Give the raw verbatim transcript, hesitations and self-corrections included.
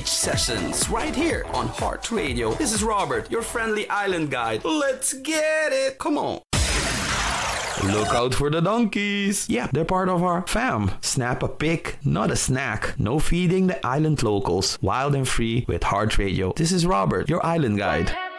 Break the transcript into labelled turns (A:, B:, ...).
A: beach sessions right here on Heart Radio. This is Robert, your friendly island guide. Let's get it! Come on! Look out for the donkeys! Yeah, they're part of our fam. Snap a pic, not a snack. No feeding the island locals. Wild and free with Heart Radio. This is Robert, your island guide.